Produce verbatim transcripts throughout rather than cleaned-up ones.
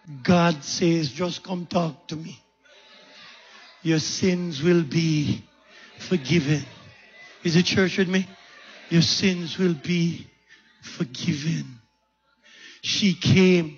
God says, just come talk to me. Your sins will be forgiven. Is the church with me? Your sins will be forgiven. She came.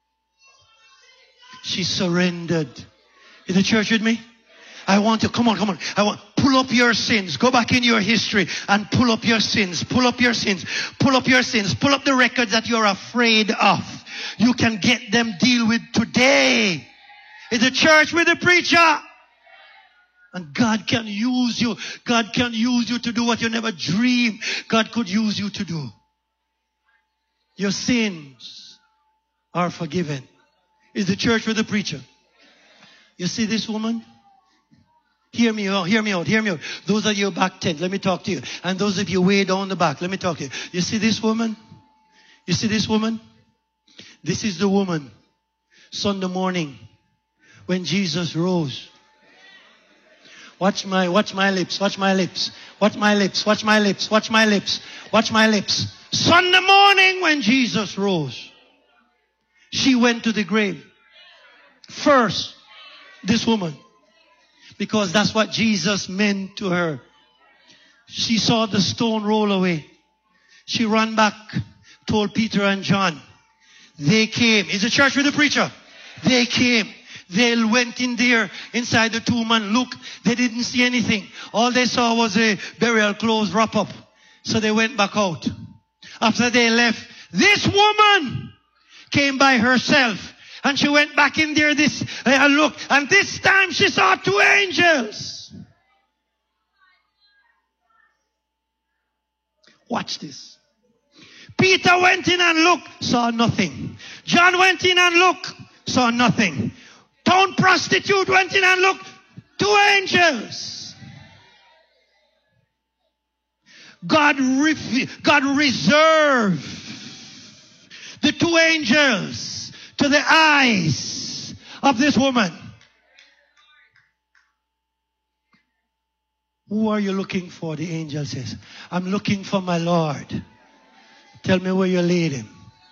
She surrendered. Is the church with me? I want you, come on, come on. I want, pull up your sins. Go back in your history and pull up your sins. Pull up your sins. Pull up your sins. Pull up the records that you're afraid of. You can get them deal with today. Is the church with the preacher? And God can use you. God can use you to do what you never dreamed God could use you to do. Your sins are forgiven. Is the church with the preacher? You see this woman? Hear me out, hear me out, hear me out. Those of you back tent, let me talk to you. And those of you way down the back, let me talk to you. You see this woman? You see this woman? This is the woman, Sunday morning, when Jesus rose. Watch my, watch my lips, watch my lips, watch my lips, watch my lips, watch my lips, watch my lips. Sunday morning when Jesus rose, she went to the grave. First, this woman. Because that's what Jesus meant to her. She saw the stone roll away. She ran back, told Peter and John. They came. Is the church with the preacher? They came. They went in there inside the tomb and looked. They didn't see anything. All they saw was a burial clothes wrap up. So they went back out. After they left, this woman came by herself. And she went back in there this and uh, look. And this time she saw two angels. Watch this. Peter went in and looked, saw nothing. John went in and looked, saw nothing. Town prostitute went in and looked, two angels. God, ref- God reserved the two angels to the eyes of this woman. Who are you looking for? The angel says, I'm looking for my Lord. Tell me where you laid him.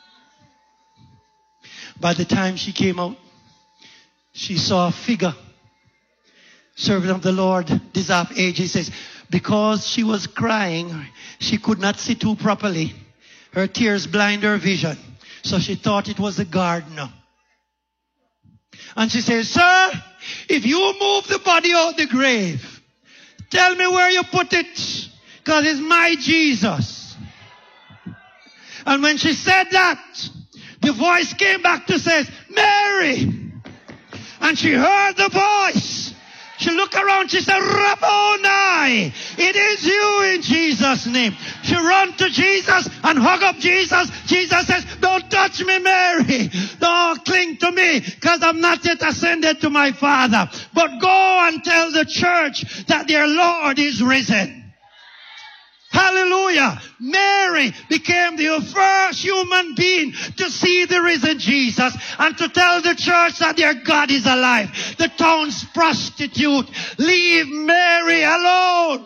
By the time she came out, she saw a figure. Servant of the Lord, this half age, he says, because she was crying, she could not see too properly. Her tears blind her vision. So she thought it was the gardener. And she says, sir, if you move the body out the grave, tell me where you put it, because it's my Jesus. And when she said that, the voice came back to say, Mary. And she heard the voice. She looked around, she said, Rabboni, it is you in Jesus' name. She ran to Jesus and hug up Jesus. Jesus says, don't touch me, Mary. Don't cling to me, because I'm not yet ascended to my Father. But go and tell the church that their Lord is risen. Hallelujah. Mary became the first human being to see the risen Jesus and to tell the church that their God is alive. The town's prostitute, leave Mary alone.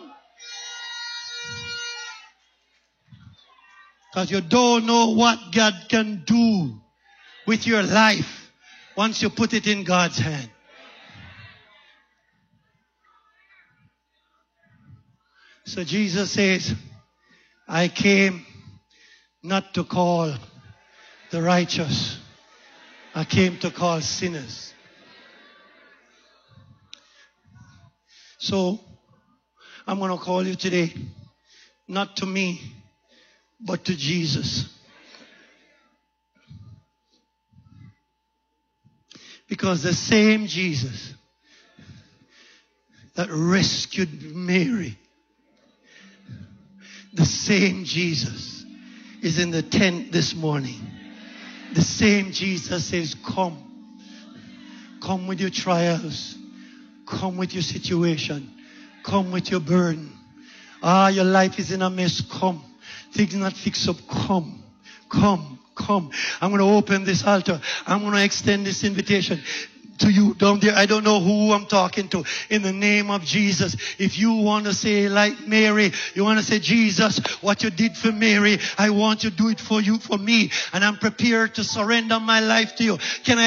Because you don't know what God can do with your life once you put it in God's hand. So Jesus says, I came not to call the righteous. I came to call sinners. So I'm going to call you today, not to me, but to Jesus. Because the same Jesus that rescued Mary, the same Jesus is in the tent this morning. The same Jesus says, come. Come with your trials. Come with your situation. Come with your burden. Ah, your life is in a mess. Come. Things not fixed up. Come. Come. Come. I'm going to open this altar. I'm going to extend this invitation to you down there. I don't know who I'm talking to. In the name of Jesus, if you want to say like Mary, you want to say, Jesus, what you did for Mary, I want you to do it for you, for me. And I'm prepared to surrender my life to you. Can I